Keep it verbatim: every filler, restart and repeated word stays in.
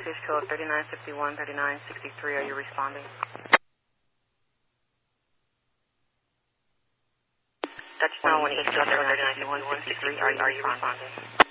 fish code thirty-nine fifty-one, thirty-nine sixty-three. Are you responding? Touchdown one eight seven, thirty-nine fifty-one, sixty-three. Are you responding?